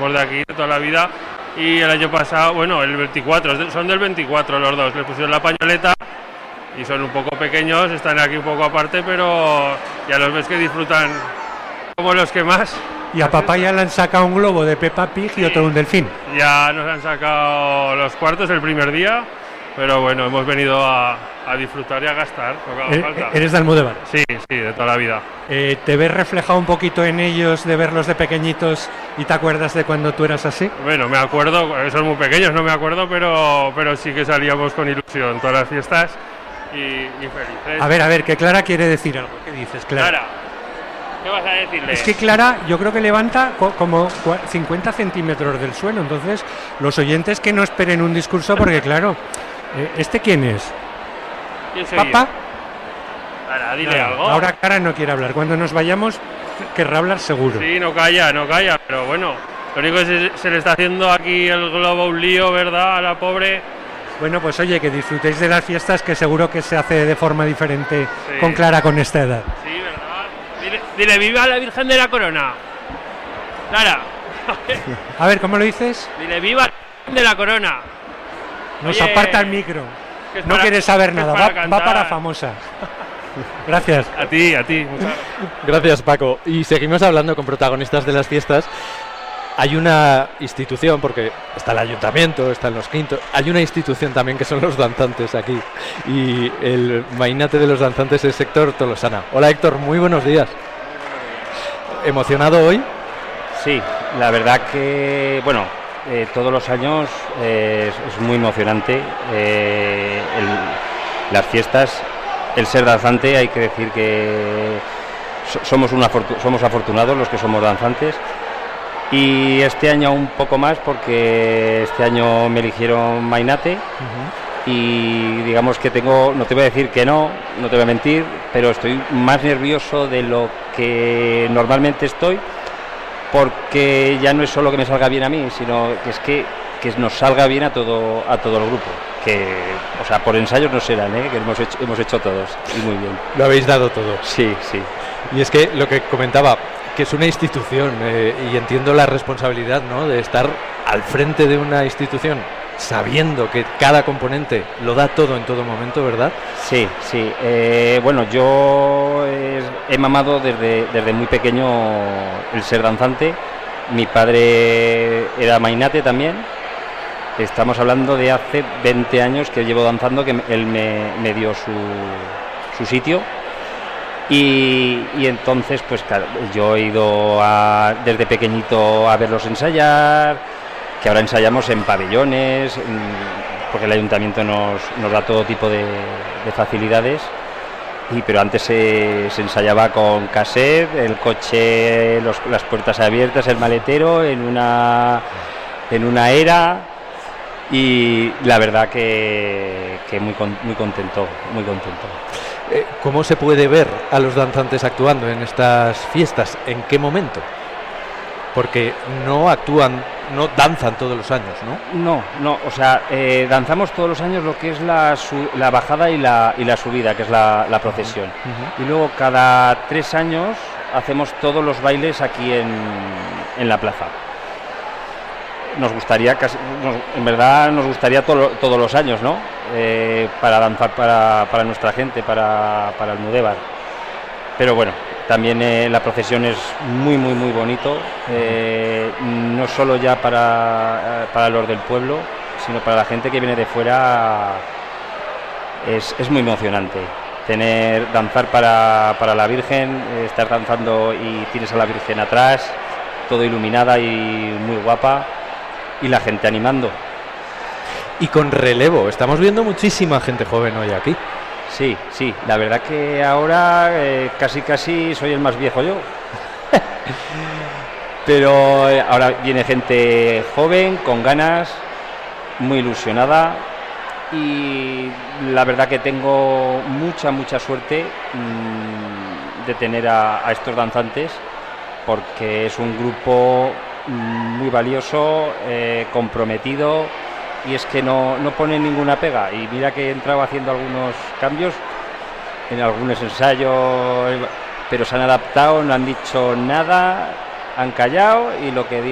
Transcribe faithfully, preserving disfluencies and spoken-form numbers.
somos de aquí de toda la vida. Y el año pasado, bueno, el veinticuatro, son del veinticuatro los dos, les pusieron la pañoleta y son un poco pequeños, están aquí un poco aparte, pero ya los ves que disfrutan como los que más. Y a papá ya le han sacado un globo de Peppa Pig y otro un delfín. Ya nos han sacado los cuartos el primer día, pero bueno, hemos venido a, a disfrutar y a gastar, lo que haga falta. ¿Eres de Almudévar? Sí, sí, de toda la vida. Eh, ¿Te ves reflejado un poquito en ellos de verlos de pequeñitos y te acuerdas de cuando tú eras así? Bueno, me acuerdo, son muy pequeños, no me acuerdo, pero, pero sí que salíamos con ilusión todas las fiestas y, y felices. A ver, a ver, que Clara quiere decir algo. ¿Qué dices, Clara? Clara, ¿qué vas a decirle? Es que Clara, yo creo que levanta co- como cincuenta centímetros del suelo, entonces los oyentes que no esperen un discurso, porque claro, eh, ¿este quién es? ¿Quién soy ¿Papá? yo? Clara, dile Nada, algo. ahora Clara no quiere hablar, cuando nos vayamos querrá hablar seguro. Sí, no calla, no calla, pero bueno, lo único que se, se le está haciendo aquí el globo un lío, ¿verdad? A la pobre. Bueno, pues oye, que disfrutéis de las fiestas, que seguro que se hace de forma diferente Sí. con Clara con esta edad. Sí, ¿verdad? Dile, dile viva la Virgen de la Corona. Clara. A ver, ¿cómo lo dices? Dile viva la Virgen de la Corona. Nos Oye, aparta el micro. que es No para- quiere saber que es nada, para va, va cantar. para famosa. Gracias. A ti, a ti. Muchas gracias. Gracias, Paco. Y seguimos hablando con protagonistas de las fiestas. Hay una institución, porque está el ayuntamiento, están los quintos, hay una institución también que son los danzantes aquí. Y el mainate de los danzantes es Héctor Tolosana. Hola, Héctor, muy buenos días. ¿Emocionado hoy? Sí, la verdad que, bueno, eh, todos los años eh, es, es muy emocionante. Eh, el- las fiestas, el ser danzante, hay que decir que so- somos, una fortu- somos afortunados los que somos danzantes. Y este año un poco más, porque este año me eligieron mainate. Y digamos que tengo, no te voy a decir que no, no te voy a mentir, pero estoy más nervioso de lo que normalmente estoy, porque ya no es solo que me salga bien a mí, sino que es que, que nos salga bien a todo a todo el grupo, que, o sea, por ensayos no serán, ¿eh? Que hemos hecho, hemos hecho todos, y muy bien. Lo habéis dado todo. Sí, sí. Y es que lo que comentaba, que es una institución, eh, y entiendo la responsabilidad, ¿no?, de estar al frente de una institución sabiendo que cada componente lo da todo en todo momento, ¿verdad? Sí, sí. Eh, bueno, yo eh, he mamado desde, desde muy pequeño el ser danzante. Mi padre era mainate también. Estamos hablando de hace veinte años que llevo danzando, que él me, me dio su, su sitio. Y, y entonces, pues claro, yo he ido a, desde pequeñito a verlos ensayar, que ahora ensayamos en pabellones, en, porque el ayuntamiento nos, nos da todo tipo de, de facilidades, y, pero antes se, se ensayaba con cassette, el coche, los, las puertas abiertas, el maletero, en una, en una era, y la verdad que, que muy, con, muy contento, muy contento. Eh, ¿Cómo se puede ver a los danzantes actuando en estas fiestas? ¿En qué momento? Porque no actúan, no danzan todos los años, ¿no? No, no, o sea, eh, danzamos todos los años lo que es la, su, la bajada y la, y la subida, que es la, la procesión. Uh-huh. Y luego cada tres años hacemos todos los bailes aquí en, en la plaza. Nos gustaría, casi, nos, en verdad nos gustaría to, todos los años, ¿no? Eh, para danzar para, para nuestra gente, para, para Almudévar. Pero bueno, también eh, la procesión es muy, muy, muy bonito, eh, no solo ya para, para los del pueblo, sino para la gente que viene de fuera. Es, es muy emocionante tener, danzar para, para la Virgen, eh, estar danzando y tienes a la Virgen atrás, todo iluminada y muy guapa, y la gente animando. Y con relevo, estamos viendo muchísima gente joven hoy aquí. Sí, sí, la verdad que ahora eh, casi casi soy el más viejo yo. Pero eh, ahora viene gente joven, con ganas, muy ilusionada, y la verdad que tengo mucha, mucha suerte mmm, de tener a, a estos danzantes, porque es un grupo muy valioso, eh, comprometido, y es que no, no pone ninguna pega. Y mira que he entrado haciendo algunos cambios en algunos ensayos, pero se han adaptado, no han dicho nada, han callado, y lo que